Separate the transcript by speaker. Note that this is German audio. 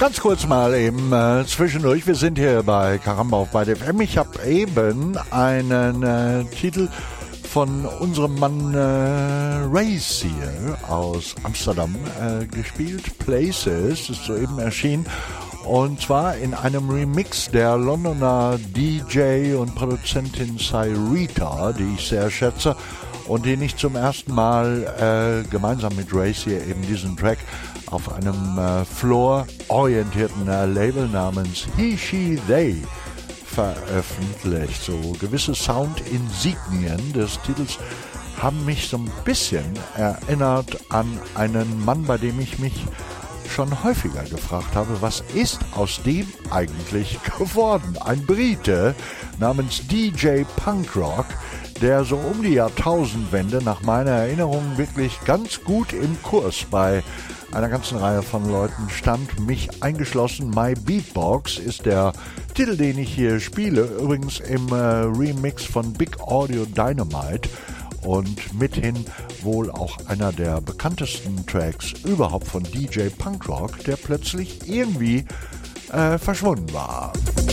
Speaker 1: Ganz kurz mal eben zwischendurch. Wir sind hier bei Karamba auf Byte FM. Ich habe eben einen Titel von unserem Mann Race hier aus Amsterdam gespielt. Places ist soeben erschienen. Und zwar in einem Remix der Londoner DJ und Produzentin Cyrita, die ich sehr schätze und den ich zum ersten Mal gemeinsam mit Race hier eben diesen Track auf einem Floor-orientierten Label namens He, She, They veröffentlicht. So gewisse Soundinsignien des Titels haben mich so ein bisschen erinnert an einen Mann, bei dem ich mich schon häufiger gefragt habe, was ist aus dem eigentlich geworden? Ein Brite namens DJ Punkrock, der so um die Jahrtausendwende nach meiner Erinnerung wirklich ganz gut im Kurs bei einer ganzen Reihe von Leuten stand, mich eingeschlossen. My Beatbox ist der Titel, den ich hier spiele, übrigens im Remix von Big Audio Dynamite und mithin wohl auch einer der bekanntesten Tracks überhaupt von DJ Punkrock, der plötzlich irgendwie verschwunden war.